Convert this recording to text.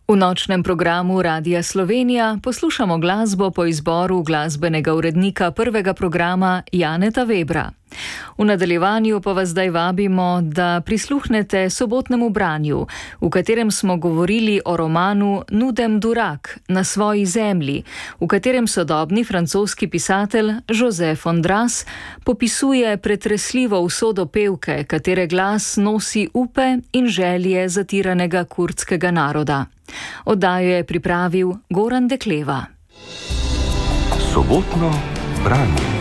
V nočnem programu Radia Slovenija poslušamo glasbo po izboru glasbenega urednika prvega programa Janeta Webra. V nadaljevanju pa vas zdaj vabimo, da prisluhnete sobotnemu branju, v katerem smo govorili o romanu Nudem Durak na svoji zemlji, v katerem sodobni francoski pisatelj Joseph Andras popisuje pretresljivo usodo pevke, katere glas nosi upe in želje zatiranega kurdskega naroda. Oddajo je pripravil Goran Dekleva. Sobotno branje.